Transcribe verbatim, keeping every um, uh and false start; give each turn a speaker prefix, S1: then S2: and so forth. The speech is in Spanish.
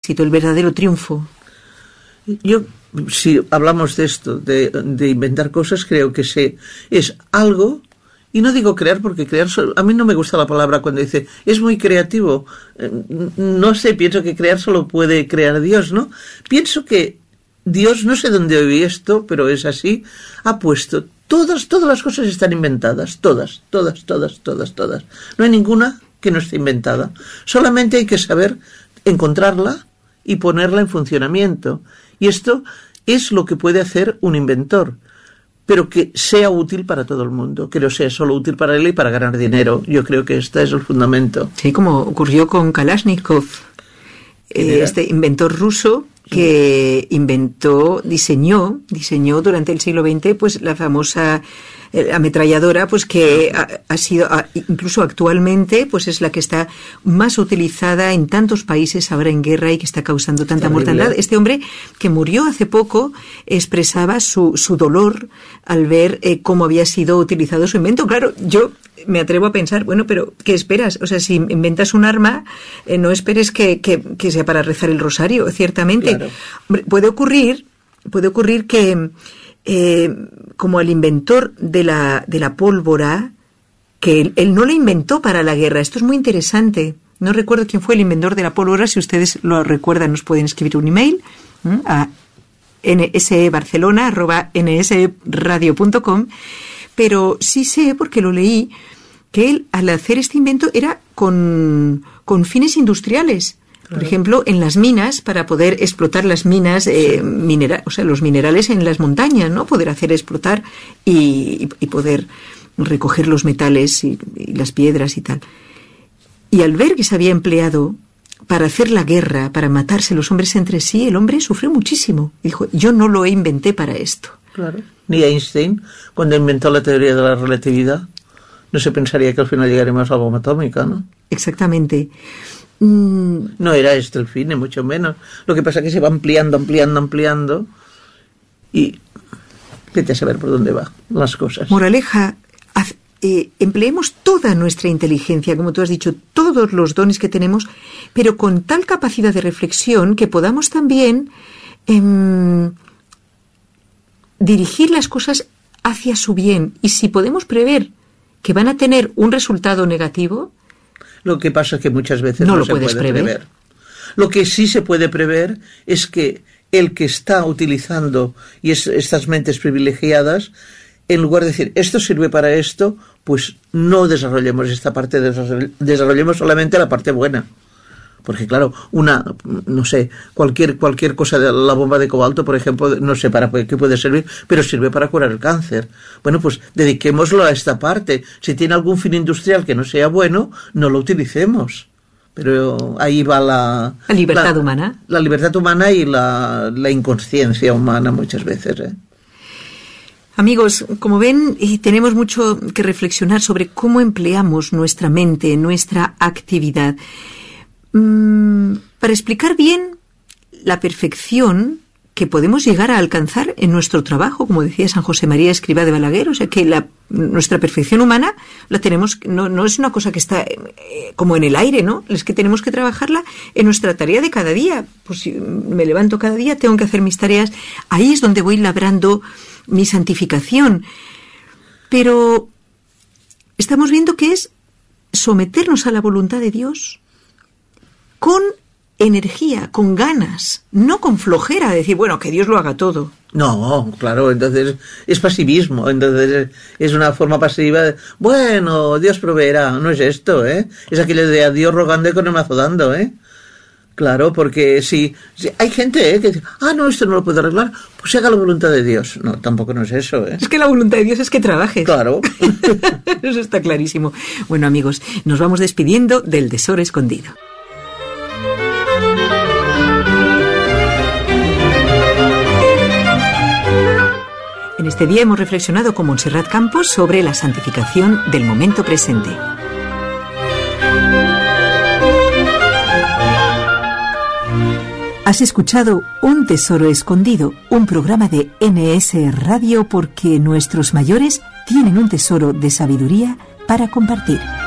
S1: éxito, el verdadero triunfo.
S2: Yo, si hablamos de esto, de, de inventar cosas, creo que se, es algo, y no digo crear porque crear, a mí no me gusta la palabra cuando dice, es muy creativo. No sé, pienso que crear solo puede crear Dios, ¿no? Pienso que Dios, no sé dónde oí esto, pero es así, ha puesto, todas, todas las cosas están inventadas, todas, todas, todas, todas, todas. No hay ninguna que no esté inventada. Solamente hay que saber encontrarla y ponerla en funcionamiento. Y esto es lo que puede hacer un inventor, pero que sea útil para todo el mundo, que no sea solo útil para él y para ganar dinero. Yo creo que este es el fundamento.
S1: Sí, como ocurrió con Kalashnikov, eh, este inventor ruso que inventó, diseñó, diseñó durante el siglo veinte, pues la famosa eh, ametralladora, pues que ha, ha sido, ha, incluso actualmente, pues es la que está más utilizada en tantos países ahora en guerra y que está causando tanta
S2: Terrible.
S1: mortandad. Este hombre que murió hace poco expresaba su, su dolor al ver eh, cómo había sido utilizado su invento. Claro, yo me atrevo a pensar, bueno, pero ¿qué esperas? O sea, si inventas un arma, eh, no esperes que, que, que sea para rezar el rosario, ciertamente.
S2: Claro.
S1: Hombre, puede ocurrir, puede ocurrir que, eh, como el inventor de la, de la pólvora, que él, él no la inventó para la guerra. Esto es muy interesante. No recuerdo quién fue el inventor de la pólvora. Si ustedes lo recuerdan, nos pueden escribir un email ¿eh? a nsebarcelona arroba nsradio punto com. Pero sí sé, porque lo leí, que él, al hacer este invento, era con, con fines industriales. Claro. Por ejemplo, en las minas, para poder explotar las minas, eh, sí. minera, o sea, los minerales en las montañas, ¿no? Poder hacer explotar y, y poder recoger los metales y, y las piedras y tal. Y al ver que se había empleado para hacer la guerra, para matarse los hombres entre sí, el hombre sufrió muchísimo. Dijo, yo no lo inventé para esto.
S2: Claro. Ni Einstein, cuando inventó la teoría de la relatividad, no se pensaría que al final llegaremos a la bomba atómica, ¿no?
S1: Exactamente. Mm.
S2: No era este el fin, ni mucho menos. Lo que pasa es que se va ampliando, ampliando, ampliando y vete a saber por dónde van las cosas.
S1: Moraleja, haz, eh, empleemos toda nuestra inteligencia, como tú has dicho, todos los dones que tenemos, pero con tal capacidad de reflexión que podamos también eh, dirigir las cosas hacia su bien. Y si podemos prever que van a tener un resultado negativo,
S2: lo que pasa es que muchas veces
S1: no,
S2: no
S1: lo
S2: se
S1: puedes
S2: puede
S1: prever.
S2: prever. Lo que sí se puede prever es que el que está utilizando y es, estas mentes privilegiadas, en lugar de decir, esto sirve para esto, pues no desarrollemos esta parte, desarrollemos solamente la parte buena. Porque claro, una, no sé, cualquier cualquier cosa de la bomba de cobalto, por ejemplo, no sé para qué puede servir, pero sirve para curar el cáncer. Bueno, pues dediquémoslo a esta parte. Si tiene algún fin industrial que no sea bueno, no lo utilicemos. Pero ahí va la...
S1: La libertad
S2: la,
S1: humana.
S2: La libertad humana y la, la inconsciencia humana muchas veces, ¿eh?
S1: Amigos, como ven, tenemos mucho que reflexionar sobre cómo empleamos nuestra mente, nuestra actividad. Para explicar bien la perfección que podemos llegar a alcanzar en nuestro trabajo, como decía San José María Escrivá de Balaguer, o sea que la, nuestra perfección humana la tenemos, no, no es una cosa que está eh, como en el aire, ¿no? Es que tenemos que trabajarla en nuestra tarea de cada día. Pues si me levanto cada día, tengo que hacer mis tareas. Ahí es donde voy labrando mi santificación. Pero estamos viendo que es someternos a la voluntad de Dios con energía, con ganas, no con flojera de decir, bueno, que Dios lo haga todo.
S2: No, claro, entonces es pasivismo, entonces es una forma pasiva de, bueno, Dios proveerá, no es esto, ¿eh? Es aquello de a Dios rogando y con el mazo dando, ¿eh? Claro, porque si, si hay gente ¿eh? que dice, ah, no, esto no lo puedo arreglar, pues haga la voluntad de Dios. No, tampoco no es eso, ¿eh?
S1: Es que la voluntad de Dios es que trabajes.
S2: Claro.
S1: Eso está clarísimo. Bueno, amigos, nos vamos despidiendo del Tesoro Escondido. En este día hemos reflexionado con Montserrat Campos sobre la santificación del momento presente. Has escuchado Un Tesoro Escondido, un programa de N S Radio porque nuestros mayores tienen un tesoro de sabiduría para compartir.